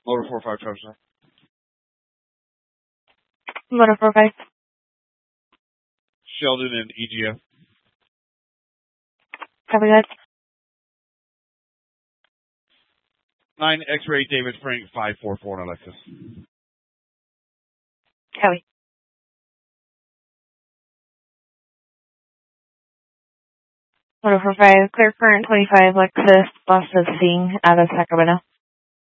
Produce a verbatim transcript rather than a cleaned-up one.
Motor four five Travis. Motor four five. Sheldon and E G F. Copy that. nine X-ray David Frank five four four on Alexis. Copy. Motor four five, clear current twenty-five, Lexus, lost at scene out of Sacramento.